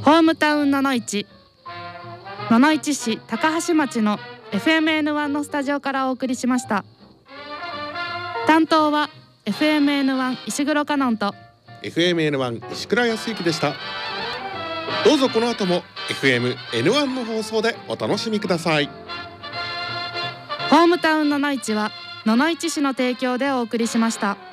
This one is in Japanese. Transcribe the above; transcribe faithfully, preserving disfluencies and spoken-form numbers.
ホームタウンののいち、野々市市高橋町の エフエムエヌワン のスタジオからお送りしました。担当は エフエムエヌワン 石黒かのんとエフエムエヌワン 石倉康之でした。どうぞこの後も エフエムエヌワン の放送でお楽しみください。 ホームタウンののいちは野々市市の提供でお送りしました。